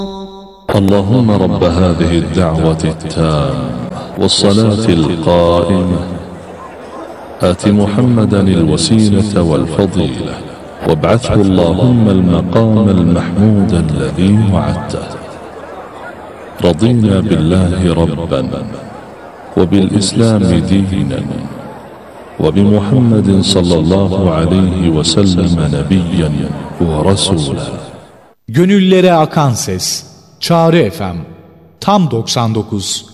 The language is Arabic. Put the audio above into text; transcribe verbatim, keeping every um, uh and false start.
اللهم رب هذه الدعوة التامة والصلاة القائمة آت محمدا الوسيلة والفضيلة وابعثه اللهم المقام المحمود الذي وعدته. رضينا بالله ربا وبالإسلام دينا وبمحمد صلى الله عليه وسلم نبيا ورسولا. Gönüllere akan ses Çağrı F M tam doksan dokuz